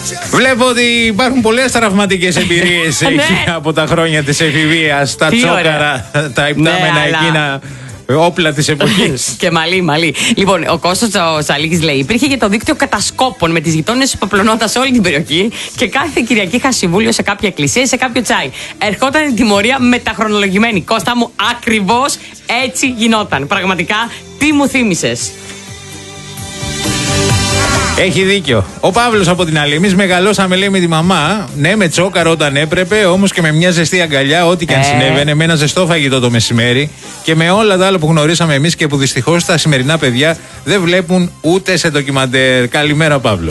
Βλέπω ότι υπάρχουν πολλές τραυματικές εμπειρίες από τα χρόνια της εφηβείας. Τα τσόκαρα, τα υπτάμενα εκείνα όπλα της εποχής. Και μαλλί. Λοιπόν, ο Κώστας ο Σαλίκης λέει: υπήρχε και το δίκτυο κατασκόπων με τις γειτόνιες παπλωνώντας όλη την περιοχή και κάθε Κυριακή είχα συμβούλιο σε κάποια εκκλησία ή σε κάποιο τσάι. Ερχόταν η τιμωρία μεταχρονολογημένη. Κώστα μου, ακριβώς έτσι γινόταν. Πραγματικά, τι μου θύμισες. Έχει δίκιο. Ο Παύλος από την άλλη. Εμείς μεγαλώσαμε, λέει, με τη μαμά. Ναι, με τσόκαρο όταν έπρεπε, όμως και με μια ζεστή αγκαλιά, ό,τι και αν συνέβαινε, με ένα ζεστό φαγητό το μεσημέρι και με όλα τα άλλα που γνωρίσαμε εμείς και που δυστυχώς τα σημερινά παιδιά δεν βλέπουν ούτε σε ντοκιμαντέρ. Καλημέρα, Παύλο.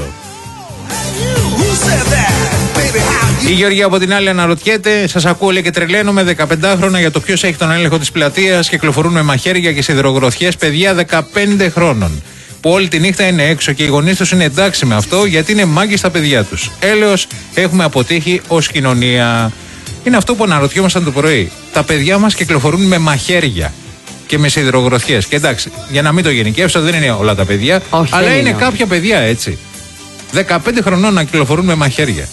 Η Γεωργία από την άλλη αναρωτιέται: σας ακούω, λέει, και τρελαίνομαι 15χρονα για το ποιος έχει τον έλεγχο της πλατείας. Κυκλοφορούν με μαχαίρια και σιδηρογροθιές παιδιά 15 χρόνων. Που όλη τη νύχτα είναι έξω και οι γονείς τους είναι εντάξει με αυτό γιατί είναι μάγκες στα παιδιά τους. Έλεος, έχουμε αποτύχει ως κοινωνία. Είναι αυτό που αναρωτιόμασταν το πρωί. Τα παιδιά μας κυκλοφορούν με μαχαίρια και με σιδηρογροθιές. Και εντάξει, για να μην το γενικεύσω, δεν είναι όλα τα παιδιά, όχι, αλλά είναι κάποια παιδιά έτσι. 15 χρονών να κυκλοφορούν με μαχαίρια.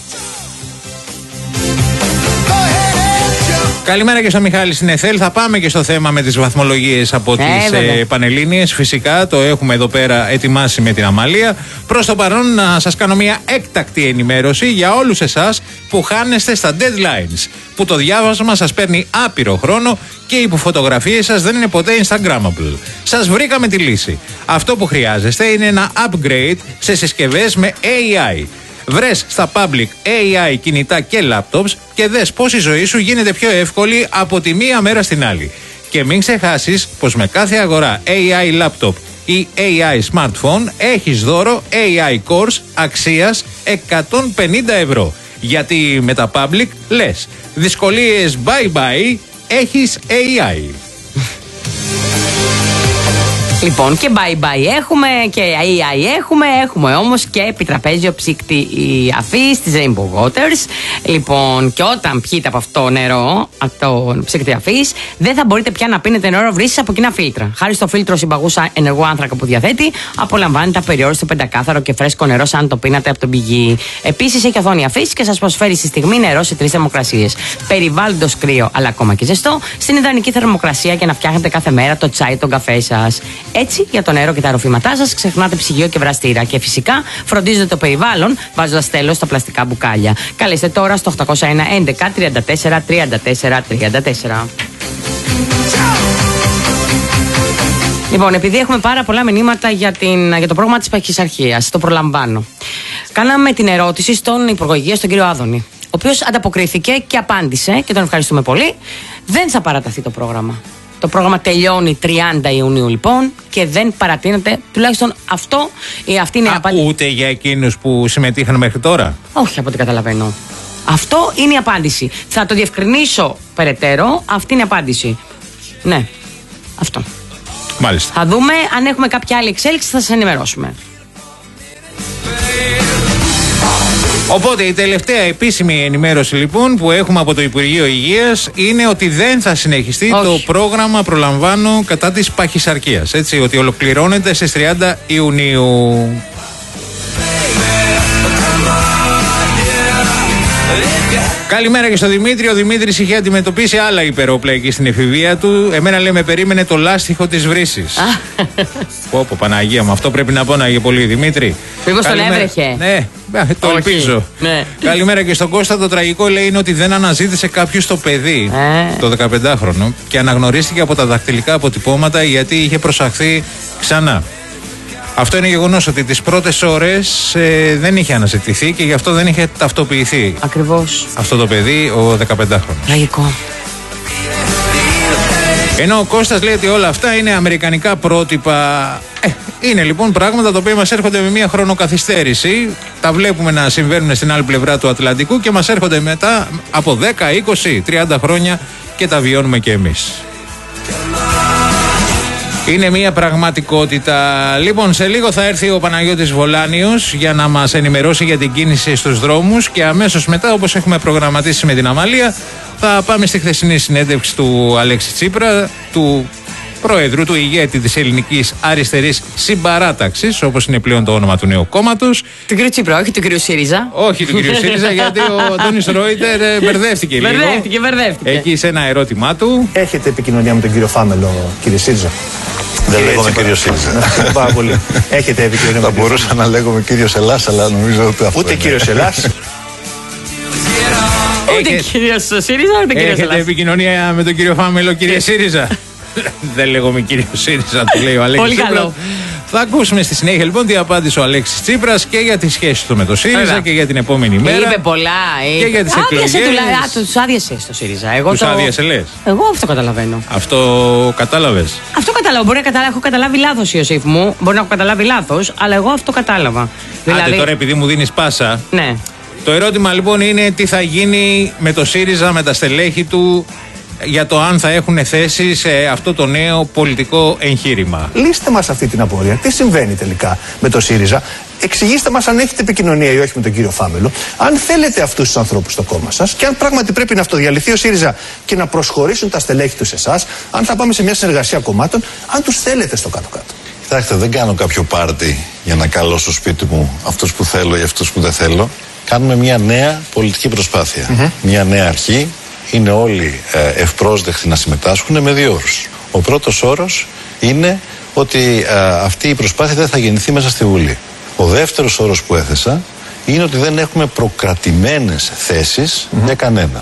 Καλημέρα και στο Μιχάλη στην ΕΘΕΛ. Θα πάμε και στο θέμα με τις βαθμολογίες από τις Πανελλήνιες. Φυσικά το έχουμε εδώ πέρα ετοιμάσει με την Αμαλία. Προς το παρόν να σας κάνω μια έκτακτη ενημέρωση για όλους εσάς που χάνεστε στα deadlines. Που το διάβασμα σας παίρνει άπειρο χρόνο και οι φωτογραφίες σας δεν είναι ποτέ Instagrammable. Σας βρήκαμε τη λύση. Αυτό που χρειάζεστε είναι ένα upgrade σε συσκευές με AI. Βρες στα public AI κινητά και laptops και δες πως η ζωή σου γίνεται πιο εύκολη από τη μία μέρα στην άλλη. Και μην ξεχάσεις πως με κάθε αγορά AI laptop ή AI smartphone έχεις δώρο AI course αξίας 150 ευρώ. Γιατί με τα public λες δυσκολίες bye bye, έχεις AI. Λοιπόν, και bye-bye έχουμε και AI έχουμε όμως και επιτραπέζιο ψύκτη αφής της Rainbow Waters. Λοιπόν, και όταν πιείτε από αυτό νερό, από το ψύκτη αφής, δεν θα μπορείτε πια να πίνετε νερό βρύσης από κοινά φίλτρα. Χάρη στο φίλτρο συμπαγούς ενεργού άνθρακα που διαθέτει, απολαμβάνετε απεριόριστο πεντακάθαρο και φρέσκο νερό σαν το πίνατε από τον πηγή. Επίσης, έχει οθόνη αφής και σας προσφέρει στη στιγμή νερό σε 3 θερμοκρασίες. Περιβάλλοντος κρύο, αλλά ακόμα και ζεστό, στην ιδανική θερμοκρασία για να φτιάχνετε κάθε μέρα το τσάι, τον καφέ σας. Έτσι, για το νερό και τα ροφήματά σας, ξεχνάτε ψυγείο και βραστήρα. Και φυσικά, φροντίζετε το περιβάλλον, βάζοντας τέλος στα πλαστικά μπουκάλια. Καλέστε τώρα στο 801 11 34 34 34. Λοιπόν, επειδή έχουμε πάρα πολλά μηνύματα για το πρόγραμμα της Παχυσαρχίας, το προλαμβάνω. Κάναμε την ερώτηση στον Υπουργό Υγείας, τον κύριο Άδωνη, ο οποίος ανταποκρίθηκε και απάντησε, και τον ευχαριστούμε πολύ. Δεν θα παραταθεί το πρόγραμμα. Το πρόγραμμα τελειώνει 30 Ιουνίου λοιπόν και δεν παρατείνεται, τουλάχιστον αυτή είναι η απάντηση. Ούτε για εκείνους που συμμετείχαν μέχρι τώρα. Όχι, από ό,τι καταλαβαίνω. Αυτό είναι η απάντηση. Θα το διευκρινίσω περαιτέρω. Αυτή είναι η απάντηση. Ναι, αυτό. Μάλιστα. Θα δούμε αν έχουμε κάποια άλλη εξέλιξη, θα σας ενημερώσουμε. Οπότε η τελευταία επίσημη ενημέρωση λοιπόν που έχουμε από το Υπουργείο Υγείας είναι ότι δεν θα συνεχιστεί το πρόγραμμα, προλαμβάνω, κατά της παχυσαρκίας. Έτσι, ότι ολοκληρώνεται στις 30 Ιουνίου. Καλημέρα και στο Δημήτρη. Ο Δημήτρης είχε αντιμετωπίσει άλλα υπερόπλα εκεί στην εφηβεία του. Εμένα, λέει, με περίμενε το λάστιχο της βρύσης. Πω Παναγία μου, αυτό πρέπει να πόναγε πολύ, Δημήτρη. Μήπως τον έβρεχε. Ναι, το ελπίζω. Ναι. Καλημέρα και στον Κώστα. Το τραγικό, λέει, είναι ότι δεν αναζήτησε κάποιος το παιδί, το 15χρονο, και αναγνωρίστηκε από τα δακτυλικά αποτυπώματα γιατί είχε προσαχθεί ξανά. Αυτό είναι γεγονός ότι τις πρώτες ώρες δεν είχε αναζητηθεί και γι' αυτό δεν είχε ταυτοποιηθεί. Ακριβώς. Αυτό το παιδί, ο 15χρονος. Τραγικό. Ενώ ο Κώστας λέει ότι όλα αυτά είναι αμερικανικά πρότυπα. Είναι λοιπόν πράγματα τα οποία μας έρχονται με μια χρονοκαθυστέρηση. Τα βλέπουμε να συμβαίνουν στην άλλη πλευρά του Ατλαντικού και μας έρχονται μετά από 10, 20, 30 χρόνια και τα βιώνουμε και εμείς. Είναι μια πραγματικότητα. Λοιπόν, σε λίγο θα έρθει ο Παναγιώτης Βολάνιος για να μας ενημερώσει για την κίνηση στους δρόμους και αμέσως μετά, όπως έχουμε προγραμματίσει με την Αμαλία, θα πάμε στη χθεσινή συνέντευξη του Αλέξη Τσίπρα, του Προέδρου, του ηγέτη της Ελληνικής Αριστερής Συμπαράταξης, όπως είναι πλέον το όνομα του νέου κόμματος. Του κ. Τσίπρα, όχι του κ. ΣΥΡΙΖΑ. Όχι του κ. ΣΥΡΙΖΑ, γιατί ο Αντώνης Ρόιτερ μπερδεύτηκε λίγο. Μπερδεύτηκε. Εκεί σε ένα ερώτημά του. Έχετε επικοινωνία με τον κύριο Φάμελο, κύριε ΣΥΡΙΖΑ? Δεν λέγομαι κύριο ΣΥΡΙΖΑ. Πάρα πολύ. Έχετε επικοινωνία με τον κύριο? Θα μπορούσα να λέγομαι κύριος Ελλάς, αλλά νομίζω ότι αυτό. Ούτε κύριος Ελλάς. Ούτε κύριος ΣΥΡΙΖΑ, ούτε κύριος Ελλάς. Έχετε επικοινωνία με τον κύριο Φάμελο, κύριε ΣΥΡΙΖΑ? Δεν λέγομαι κύριο ΣΥΡΙΖΑ, του λέει ο Αλέξης Τσίπρας. Πολύ καλό. Θα ακούσουμε στη συνέχεια λοιπόν τι απάντησε ο Αλέξης Τσίπρας και για τη σχέση του με το ΣΥΡΙΖΑ και για την επόμενη μέρα. Είπε πολλά. Και για τις εκλογές. Τους άδειασε στο ΣΥΡΙΖΑ. Τους άδειασε, λες? Εγώ αυτό καταλαβαίνω. Αυτό κατάλαβες? Αυτό κατάλαβα. Μπορεί να έχω καταλάβει λάθος, Ιωσήφ μου. Μπορεί να έχω καταλάβει λάθος, αλλά εγώ αυτό κατάλαβα. Άντε τώρα, επειδή μου δίνεις πάσα. Ναι. Το ερώτημα λοιπόν είναι τι θα γίνει με το ΣΥΡΙΖΑ, με τα στελέχη του, για το αν θα έχουν θέση σε αυτό το νέο πολιτικό εγχείρημα. Λύστε μας αυτή την απορία. Τι συμβαίνει τελικά με το ΣΥΡΙΖΑ? Εξηγήστε μας αν έχετε επικοινωνία ή όχι με τον κύριο Φάμελο, αν θέλετε αυτούς τους ανθρώπους στο κόμμα σας και αν πράγματι πρέπει να αυτοδιαλυθεί ο ΣΥΡΙΖΑ και να προσχωρήσουν τα στελέχη τους σε εσάς, αν θα πάμε σε μια συνεργασία κομμάτων, αν τους θέλετε στο κάτω-κάτω. Κοιτάξτε, δεν κάνω κάποιο πάρτι για να καλώ στο σπίτι μου αυτούς που θέλω ή αυτούς που δεν θέλω. Κάνουμε μια νέα πολιτική προσπάθεια. Μια νέα αρχή. Είναι όλοι ευπρόσδεκτοι να συμμετάσχουν με δύο όρους. Ο πρώτος όρος είναι ότι αυτή η προσπάθεια δεν θα γεννηθεί μέσα στη Βουλή. Ο δεύτερος όρος που έθεσα είναι ότι δεν έχουμε προκρατημένες θέσεις για κανέναν.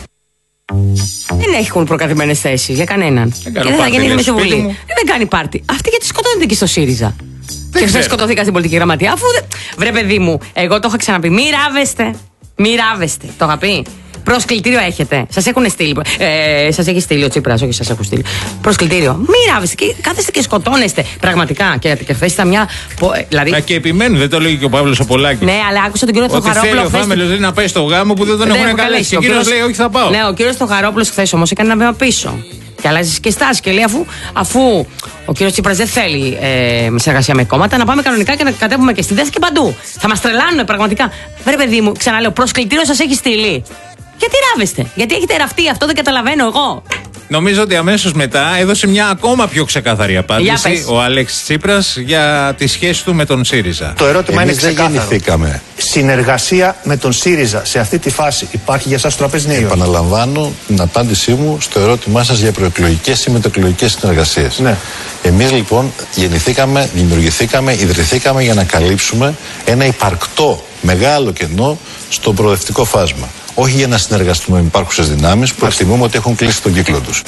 Δεν έχουν προκρατημένες θέσεις για κανέναν. Και δεν θα γίνει μέσα στη Βουλή. Δεν κάνει πάρτι. Αυτή γιατί σκοτώνεται εκεί στο ΣΥΡΙΖΑ. Και δεν σκοτώθηκα στην πολιτική γραμματεία. Αφού βρε παιδί μου, εγώ το έχω ξαναπεί. Μη ράβεστε. Το είχα πει. Προσκλητήριο έχετε. Σας έχουν στείλει. Σας έχει στείλει ο Τσίπρας, όχι σας έχουν στείλει. Προσκλητήριο. Μη ράβεστε. Κάθεστε και σκοτώνεστε. Πραγματικά. Και χθες ήταν μια. Δηλαδή... Και επιμένουν, δεν το λέει και ο Παύλος ο Πολάκης. Ναι, αλλά άκουσα τον κύριο Θοχαρόπουλο. Θέλει ο Φάμελος λέει να πάει στο γάμο που δεν τον έχουν καλέσει. Ο κύριος λέει όχι, θα πάω. Ναι, ο κύριος Θοχαρόπουλος χθες όμως έκανε ένα βήμα πίσω. Και αλλάζει και στάση και λέει αφού ο κύριος Τσίπρας δεν θέλει συνεργασία με κόμματα, να πάμε κανονικά και να κατέβουμε και στη ΔΕΣ και παντού. Θα μας τρελάνουν πραγματικά. Βρε παιδί μου, ξαναλέω, προσκλητήριο σας έχει στείλει. Γιατί ράβεστε, γιατί έχετε ραφτεί, αυτό δεν καταλαβαίνω εγώ. Νομίζω ότι αμέσως μετά έδωσε μια ακόμα πιο ξεκάθαρη απάντηση ο Αλέξης Τσίπρας για τη σχέση του με τον ΣΥΡΙΖΑ. Το ερώτημα είναι ξεκάθαρο. Δεν γεννηθήκαμε. Συνεργασία με τον ΣΥΡΙΖΑ σε αυτή τη φάση υπάρχει για σας τραπέζι νέο? Επαναλαμβάνω την απάντησή μου στο ερώτημά σας για προεκλογικές ή μετεκλογικές συνεργασίες. Ναι. Εμείς λοιπόν γεννηθήκαμε, δημιουργηθήκαμε, ιδρυθήκαμε για να καλύψουμε ένα υπαρκτό μεγάλο κενό στο προοδευτικό φάσμα. Όχι για να συνεργαστούμε με υπάρχουσες δυνάμεις που εκτιμούμε ότι έχουν κλείσει τον κύκλο τους.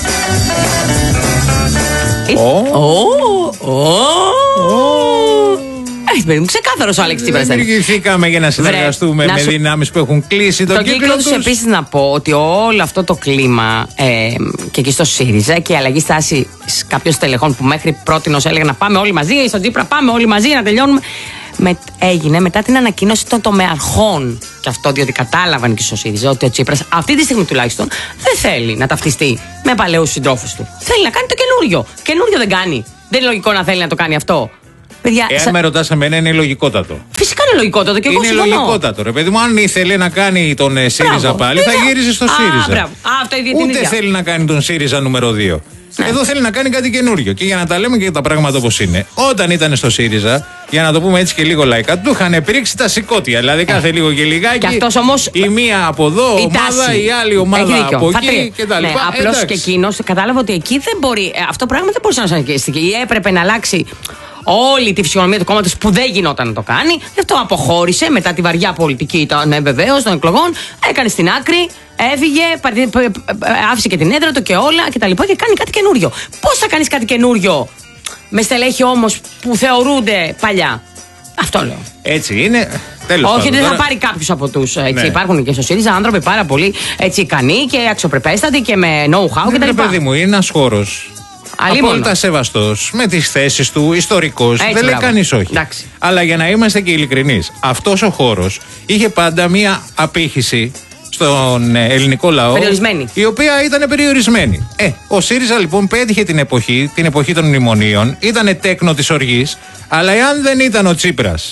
Ξεκάθαρος ο Αλέξης Τσίπρας. Δημιουργηθήκαμε για να συνεργαστούμε με δυνάμεις που έχουν κλείσει τον κύκλο τους. Επίσης να πω ότι όλο αυτό το κλίμα και εκεί στο ΣΥΡΙΖΑ και η αλλαγή στάση κάποιων στελεχών που μέχρι πρότινος έλεγαν να πάμε όλοι μαζί, στον Τσίπρα πάμε όλοι μαζί να τελειώνουμε. Έγινε μετά την ανακοίνωση των τομεαρχών. Και αυτό διότι κατάλαβαν και στο ΣΥΡΙΖΑ ότι ο Τσίπρας αυτή τη στιγμή τουλάχιστον δεν θέλει να ταυτιστεί με παλαιούς συντρόφους του. Θέλει να κάνει το καινούριο. Καινούριο δεν κάνει. Δεν είναι λογικό να θέλει να το κάνει αυτό. Παιδιά, εάν με ρωτάς εμένα, είναι λογικότατο. Φυσικά είναι λογικότατο και εγώ είναι συμφωνώ. Είναι λογικότατο, ρε παιδί μου. Αν ήθελε να κάνει τον ΣΥΡΙΖΑ πάλι, θα γύριζε στο ΣΥΡΙΖΑ. Ούτε θέλει να κάνει τον ΣΥΡΙΖΑ νούμερο 2. Ναι. Εδώ θέλει να κάνει κάτι καινούριο. Και για να τα λέμε και τα πράγματα όπως είναι, όταν ήταν στο ΣΥΡΙΖΑ, για να το πούμε έτσι και λίγο λαϊκά, του είχαν πρίξει τα σηκώτια. Δηλαδή κάθε λίγο και λιγάκι. Και αυτός όμως, η μία από εδώ ομάδα, η άλλη ομάδα από εκεί κτλ. Ναι, απλώς και εκείνος κατάλαβε ότι εκεί δεν μπορεί. Αυτό πράγμα δεν μπορούσε να συνεχίσει. Έπρεπε να αλλάξει όλη τη φυσιογνωμία του κόμματος που δεν γινόταν να το κάνει. Γι' αυτό αποχώρησε μετά τη βαριά πολιτική βεβαίως των εκλογών. Έκανε στην άκρη, έφυγε, άφησε και την έδρα του και όλα κτλ. Και κάνει κάτι καινούριο. Πώς θα κάνεις κάτι καινούριο με στελέχη όμως που θεωρούνται παλιά? Αυτό λέω. Έτσι είναι. Τέλος όχι, δεν τώρα... θα πάρει κάποιους από τους. Ναι. Υπάρχουν και στο ΣΥΡΙΖΑ άνθρωποι πάρα πολύ ικανοί και αξιοπρεπέστατοι και με know-how κτλ. Παιδί μου, είναι ένας χώρος. Απόλυτα σεβαστός, με τις θέσεις του, ιστορικός. Δεν λέει κανείς όχι. Εντάξει. Αλλά για να είμαστε και ειλικρινείς, αυτός ο χώρος είχε πάντα μία απήχηση στον ελληνικό λαό. Περιορισμένη. Η οποία ήταν περιορισμένη. Ο ΣΥΡΙΖΑ λοιπόν πέτυχε την εποχή των μνημονίων, ήταν τέκνο της οργής, αλλά εάν δεν ήταν ο Τσίπρας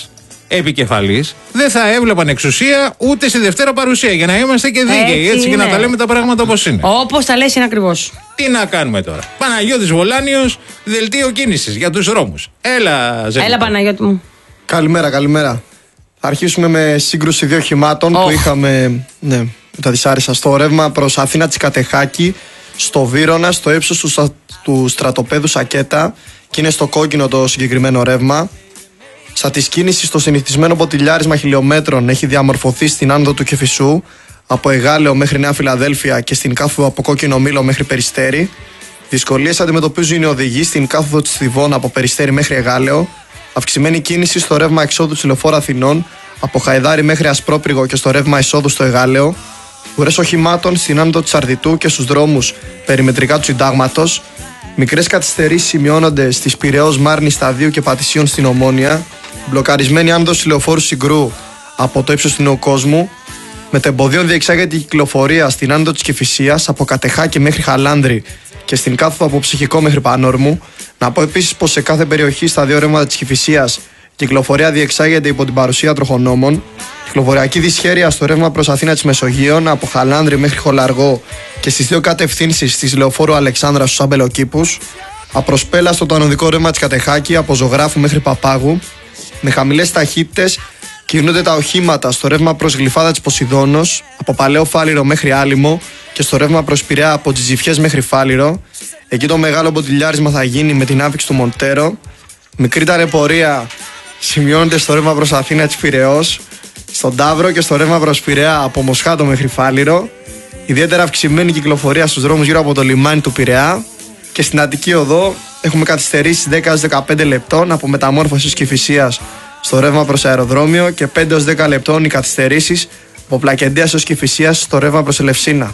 επικεφαλής, δεν θα έβλεπαν εξουσία ούτε στη Δευτέρα παρουσία. Για να είμαστε και δίκαιοι, έτσι και να τα λέμε τα πράγματα όπως είναι. Όπως τα λες είναι ακριβώς. Τι να κάνουμε τώρα. Παναγιώτης Βολάνιος, δελτίο κίνησης για τους δρόμους. Έλα, Ζέλικο. Έλα, Παναγιώτη μου. Καλημέρα. Θα αρχίσουμε με σύγκρουση δύο οχημάτων που είχαμε τα δυσάρεστα στο ρεύμα προς Αθήνα Τσικατεχάκη, στο Βύρωνα, στο ύψος του στρατοπέδου Σακέτα, και είναι στο κόκκινο το συγκεκριμένο ρεύμα. Στα της κίνησης, το συνηθισμένο ποτηλιάρισμα χιλιόμετρων έχει διαμορφωθεί στην άνοδο του Κεφισού από Εγάλεο μέχρι Νέα Φιλαδέλφια και στην κάθοδο από Κόκκινο Μήλο μέχρι Περιστέρι. Δυσκολίες αντιμετωπίζουν οι οδηγοί στην κάθοδο της Θηβών από Περιστέρι μέχρι Εγάλεο. Αυξημένη κίνηση στο ρεύμα εξόδου της Λεωφόρου Αθηνών από Χαϊδάρι μέχρι Ασπρόπριγο και στο ρεύμα εισόδου στο Εγάλεο. Ουρές οχημάτων στην άνοδο της Αρδιτού και στους δρόμους περιμετρικά του Συντάγματος. Μικρές καθυστερήσεις σημειώνονται στις Πειραιώς, Μάρνη, Σταδίου και Πατησίων στην Ομόνια. Μπλοκαρισμένη άνοδος της Λεωφόρου Συγκρού από το ύψος του Νέου Κόσμου. Μετεμποδίων διεξάγεται η κυκλοφορία στην άνοδο της Κηφισίας από Κατεχάκη μέχρι Χαλάνδρη και στην κάθοδο από Ψυχικό μέχρι Πανόρμου. Να πω επίσης πως σε κάθε περιοχή στα δύο ρεύματα της Κηφισίας η κυκλοφορία διεξάγεται υπό την παρουσία τροχονόμων. Κυκλοφοριακή δυσχέρεια στο ρεύμα προς Αθήνα της Μεσογείων από Χαλάνδρη μέχρι Χολαργό και στις δύο κατευθύνσεις της Λεωφόρου Αλεξάνδρα στους Αμπελοκήπους. Απροσπέλαστο το ανωδικό ρεύμα της Κατεχάκη από Ζωγράφου μέχρι Παπάγου. Με χαμηλές ταχύτητες κινούνται τα οχήματα στο ρεύμα προς Γλυφάδα της Ποσειδώνος, από Παλαιό Φάληρο μέχρι Άλυμο και στο ρεύμα προς Πειραιά από Τζιζιφιές μέχρι Φάληρο. Εκεί το μεγάλο ποτηλιάρισμα θα γίνει με την άφηξη του Μοντέρο. Μικρή ταλαιπωρία σημειώνεται στο ρεύμα προς Αθήνα της Πειραιώς, στον Ταύρο και στο ρεύμα προς Πειραιά από Μοσχάτο μέχρι Φάληρο. Ιδιαίτερα αυξημένη κυκλοφορία στους δρόμους γύρω από το λιμάνι του Πειραιά. Και στην Αττική Οδό έχουμε καθυστερήσεις 10-15 λεπτών από Μεταμόρφωση Κηφισίας στο ρεύμα προς αεροδρόμιο και 5-10 λεπτών οι καθυστερήσεις από Πλακεντίας ως Κηφισίας στο ρεύμα προς Ελευσίνα.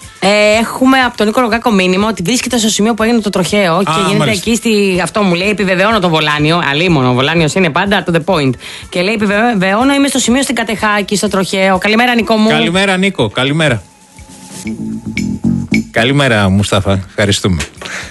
Έχουμε από τον Νίκο Ρογκάκο μήνυμα ότι βρίσκεται στο σημείο που έγινε το τροχαίο και γίνεται μάλιστα. Εκεί αυτό μου λέει. Επιβεβαιώνω τον Βολάνιο. Αλίμονο, ο Βολάνιος είναι πάντα to the point. Και λέει: επιβεβαιώνω, είμαι στο σημείο στην Κατεχάκη, στο τροχαίο. Καλημέρα, Νίκο μου. Καλημέρα, Νίκο. Καλημέρα. Καλημέρα, Μουστάφα. Ευχαριστούμε.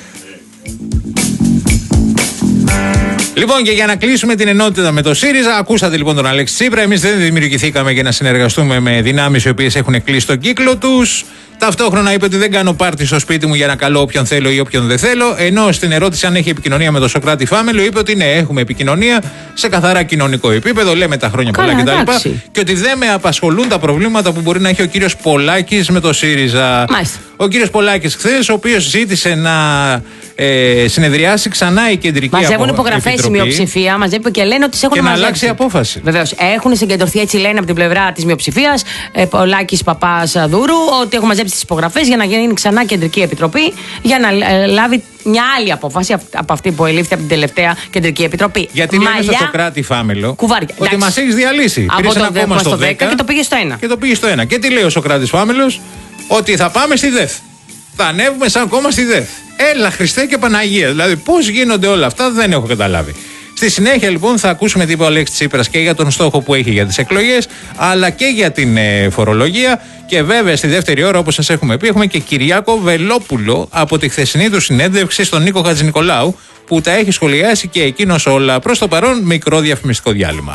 Λοιπόν, και για να κλείσουμε την ενότητα με το ΣΥΡΙΖΑ, ακούσατε λοιπόν τον Αλέξη Τσίπρα. Εμείς δεν δημιουργηθήκαμε για να συνεργαστούμε με δυνάμεις οι οποίες έχουν κλείσει τον κύκλο τους. Ταυτόχρονα είπε ότι δεν κάνω πάρτι στο σπίτι μου για να καλώ όποιον θέλω ή όποιον δεν θέλω. Ενώ στην ερώτηση αν έχει επικοινωνία με τον Σωκράτη Φάμελο, είπε ότι ναι, έχουμε επικοινωνία σε καθαρά κοινωνικό επίπεδο. Λέμε τα χρόνια πολλά κτλ. Και ότι δεν με απασχολούν τα προβλήματα που μπορεί να έχει ο κύριος Πολάκης με το ΣΥΡΙΖΑ. Μάλιστα. Ο κύριος Πολάκης χθες, ο οποίος ζήτησε να συνεδριάσει ξανά η κεντρική επιτροπή. Μαζεύουν υπογραφές η μειοψηφία, μαζεύουν και λένε ότι τις έχουν και μαζέψει. να αλλάξει απόφαση. Βεβαίως. Έχουν συγκεντρωθεί, έτσι λένε από την πλευρά της μειοψηφίας, Πολάκης Παπαδούρου, ότι έχουν μαζέψει τις υπογραφές για να γίνει ξανά κεντρική επιτροπή, για να λάβει μια άλλη απόφαση από αυτή που ελήφθη από την τελευταία κεντρική επιτροπή. Γιατί λένε στο Σωκράτη Φάμελο κουβάρια. Ότι μας έχεις διαλύσει. Από το 10 στο 10 και το πήγε στο 1. Και το πήγε στο 1. Και τι λέει ο Σωκράτης Φάμελος? Ότι θα πάμε στη ΔΕΘ. Θα ανέβουμε σαν κόμμα στη ΔΕΘ. Έλα, Χριστέ και Παναγία. Δηλαδή, πώς γίνονται όλα αυτά, δεν έχω καταλάβει. Στη συνέχεια, λοιπόν, θα ακούσουμε τι είπε ο Αλέξης Τσίπρας και για τον στόχο που έχει για τις εκλογές, αλλά και για την φορολογία. Και βέβαια, στη δεύτερη ώρα, όπως σας έχουμε πει, έχουμε και Κυριάκο Βελόπουλο από τη χθεσινή του συνέντευξη στον Νίκο Χατζηνικολάου, που τα έχει σχολιάσει και εκείνος όλα. Προς το παρόν, μικρό διαφημιστικό διάλειμμα.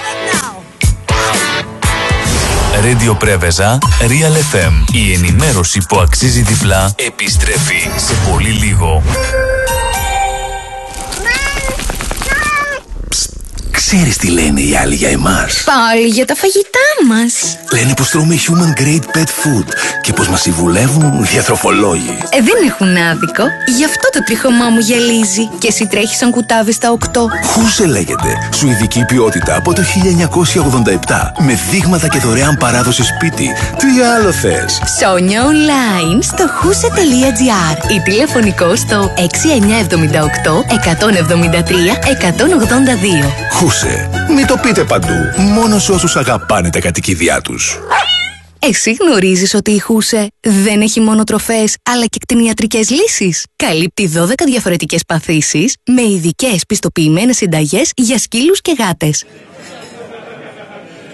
Radio Πρέβεζα, Real FM. Η ενημέρωση που αξίζει διπλά επιστρέφει σε πολύ λίγο. Ξέρεις τι λένε οι άλλοι για εμάς? Πάλι για τα φαγητά μας. Λένε πως τρώμε human grade pet food και πως μας συμβουλεύουν διατροφολόγοι. Δεν έχουν άδικο. Γι' αυτό το τρίχωμά μου γυαλίζει. Και εσύ τρέχεις σαν κουτάβι στα 8. Χούσε λέγεται. Σουηδική ποιότητα από το 1987. Με δείγματα και δωρεάν παράδοση σπίτι. Τι άλλο θες? Ψώνια online στο huse.gr ή τηλεφωνικό στο 6978 173 182. Χούσε. Μην το πείτε παντού. Μόνο σε όσους αγαπάνε τα κατοικίδια τους. Εσύ γνωρίζεις ότι η Χούσε δεν έχει μόνο τροφές, αλλά και κτηνιατρικές λύσεις. Καλύπτει 12 διαφορετικές παθήσεις με ειδικές πιστοποιημένες συνταγές για σκύλους και γάτες.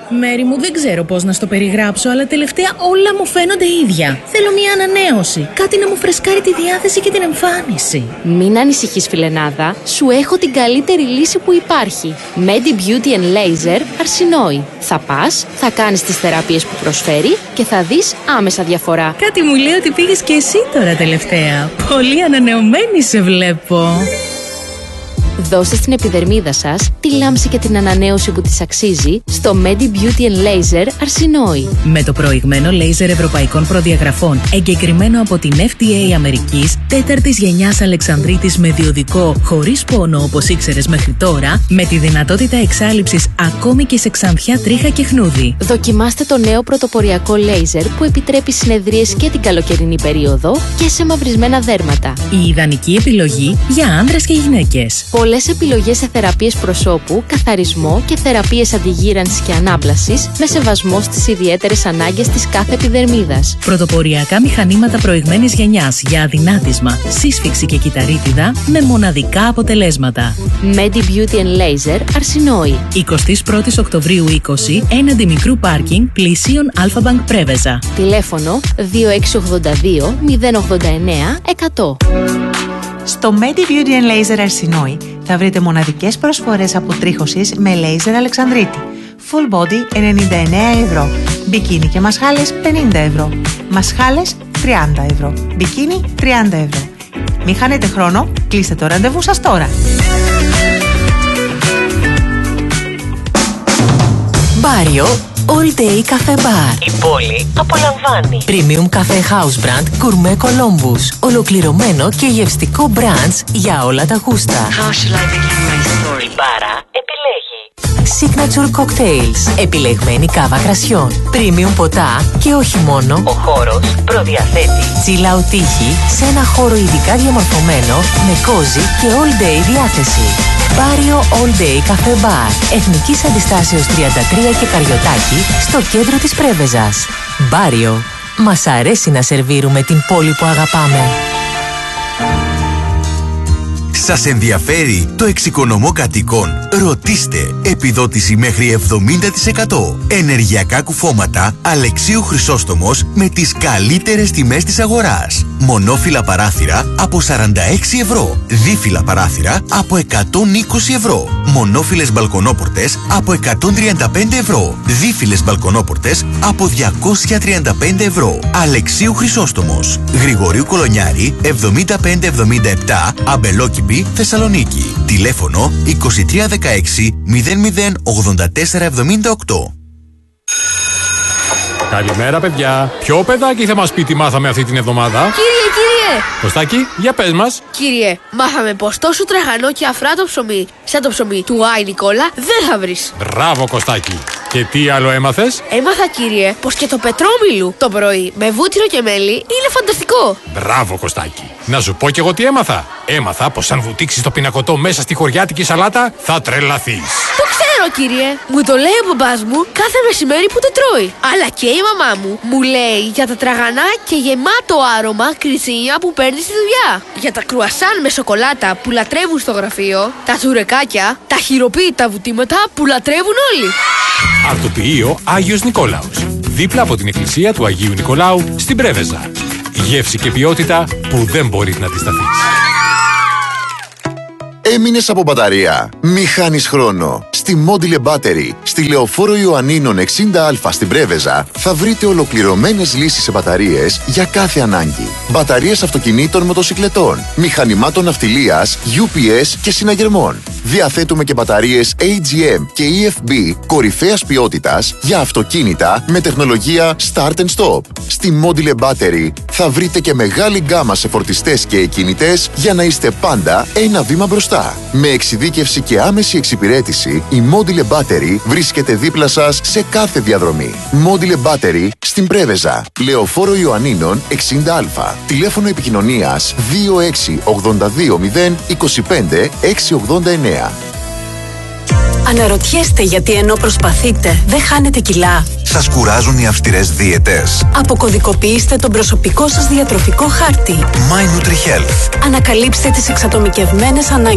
Μέρη μου, δεν ξέρω πώς να στο περιγράψω, αλλά τελευταία όλα μου φαίνονται ίδια. Θέλω μια ανανέωση. Κάτι να μου φρεσκάρει τη διάθεση και την εμφάνιση. Μην ανησυχείς, φιλενάδα. Σου έχω την καλύτερη λύση που υπάρχει. Medi Beauty and Laser Αρσινόη. Θα πας, θα κάνεις τις θεραπείες που προσφέρει και θα δεις άμεσα διαφορά. Κάτι μου λέει ότι πήγες και εσύ τώρα τελευταία. Πολύ ανανεωμένη σε βλέπω. Δώστε στην επιδερμίδα σας τη λάμψη και την ανανέωση που της αξίζει στο Medi Beauty and Laser Αρσινόη. Με το προηγμένο λέιζερ ευρωπαϊκών προδιαγραφών, εγκεκριμένο από την FDA Αμερικής, 4ης γενιάς Αλεξανδρίτης με διοδικό, χωρίς πόνο όπως ήξερες μέχρι τώρα, με τη δυνατότητα εξάλειψης ακόμη και σε ξανθιά, τρίχα και χνούδι. Δοκιμάστε το νέο πρωτοποριακό λέιζερ που επιτρέπει συνεδρίες και την καλοκαιρινή περίοδο και σε μαυρισμένα δέρματα. Η ιδανική επιλογή για άνδρες και γυναίκες. Πολλές επιλογές σε θεραπείες προσώπου, καθαρισμό και θεραπείες αντιγύρανσης και ανάπλασης με σεβασμό στις ιδιαίτερες ανάγκες της κάθε επιδερμίδας. Πρωτοποριακά μηχανήματα προηγμένης γενιάς για αδυνάτισμα, σύσφυξη και κυταρίτιδα με μοναδικά αποτελέσματα. Medi Beauty and Laser Αρσινόη. 21 Οκτωβρίου 20, έναντι μικρού πάρκινγκ πλησίων Αλφα-Μπανκ Πρέβεζα. Τηλέφωνο 2682 089 100. Στο Medi Beauty and Laser Αρσινόη θα βρείτε μοναδικές προσφορές αποτρίχωσης με λέιζερ Αλεξανδρίτη. Full body 99 ευρώ. Μπικίνι και μασχάλες 50 ευρώ. Μασχάλες 30 ευρώ. Μπικίνι 30 ευρώ. Μην χάνετε χρόνο, κλείστε το ραντεβού σας τώρα. Μπάριο All Day Cafe Bar. Η πόλη απολαμβάνει. Premium Cafe House Brand Gourmet Columbus. Ολοκληρωμένο και γευστικό branch για όλα τα γούστα. How shall I begin my story? Η μπάρα επιλέγει Signature Cocktails. Επιλεγμένη κάβα κρασιών. Premium ποτά και όχι μόνο. Ο χώρος προδιαθέτει chill out τύχη σε ένα χώρο ειδικά διαμορφωμένο με cozy και all day διάθεση. Μπάριο All Day Cafe Bar. Εθνικής Αντιστάσεως 33 και Καριωτάκη στο κέντρο της Πρέβεζας. Μπάριο. Μας αρέσει να σερβίρουμε την πόλη που αγαπάμε. Σας ενδιαφέρει το εξοικονομώ κατοίκων? Ρωτήστε. Επιδότηση μέχρι 70%. Ενεργειακά κουφώματα Αλεξίου Χρυσόστομος με τις καλύτερες τιμές της αγοράς. Μονόφυλλα παράθυρα από 46 ευρώ. Δίφυλλα παράθυρα από 120 ευρώ. Μονόφυλλες μπαλκονόπορτες από 135 ευρώ. Δίφυλλες μπαλκονόπορτες από 235 ευρώ. Αλεξίου Χρυσόστομος. Γρηγορίου Κολονιάρη 7577 Αμπελόκηπη, Θεσσαλονίκη. Τηλέφωνο 2316 008478. Καλημέρα, παιδιά. Ποιο παιδάκι θα μας πει τι μάθαμε αυτή την εβδομάδα? Κύριε! Κωστάκη, για πες μας. Κύριε, μάθαμε πως τόσο τραχανό και αφράτο ψωμί, σαν το ψωμί του Άι Νικόλα, δεν θα βρεις. Μπράβο, Κωστάκη. Και τι άλλο έμαθες? Έμαθα, κύριε, πως και το πετρόμιλου το πρωί με βούτυρο και μέλι είναι φανταστικό. Μπράβο, Κωστάκη. Να σου πω κι εγώ τι έμαθα. Έμαθα πως αν βουτήξεις το πινακωτό μέσα στη χωριάτικη σαλάτα, θα τρελαθείς. Το ξέρω, κύριε. Μου το λέει ο μπαμπάς μου κάθε μεσημέρι που το τρώει. Αλλά και η μαμά μου λέει για τα τραγανά και γεμάτο άρωμα κριτσίνια που παίρνει στη δουλειά. Για τα κρουασάν με σοκολάτα που λατρεύουν στο γραφείο. Τα τσουρεκάκια, τα χειροποίητα βουτήματα που λατρεύουν όλοι. Αρτοποιείο Άγιος Νικόλαος. Δίπλα από την εκκλησία του Αγίου Νικολάου στην Πρέβεζα. Γεύση και ποιότητα που δεν μπορείς να αντισταθείς. Έμεινες από μπαταρία? Μη χάνεις χρόνο. Στη Module Battery, στη Λεωφόρο Ιωαννίνων 60Α στην Πρέβεζα, θα βρείτε ολοκληρωμένες λύσεις σε μπαταρίες για κάθε ανάγκη. Μπαταρίες αυτοκινήτων, μοτοσικλετών, μηχανημάτων ναυτιλίας, UPS και συναγερμών. Διαθέτουμε και μπαταρίες AGM και EFB κορυφαίας ποιότητας για αυτοκίνητα με τεχνολογία Start and Stop. Στη Module Battery θα βρείτε και μεγάλη γκάμα σε φορτιστές και εκκινητές για να είστε πάντα ένα βήμα μπροστά. Με εξειδίκευση και άμεση εξυπηρέτηση, η Module Battery βρίσκεται δίπλα σας σε κάθε διαδρομή. Module Battery στην Πρέβεζα, Λεωφόρο Ιωαννίνων 60Α. Τηλέφωνο επικοινωνίας 2682 025 689. Αναρωτιέστε γιατί ενώ προσπαθείτε δεν χάνετε κιλά? Σας κουράζουν οι αυστηρές δίαιτες? Αποκωδικοποιήστε τον προσωπικό σας διατροφικό χάρτη. My NutriHealth. Ανακαλύψτε τις εξατομικευμένες ανάγκες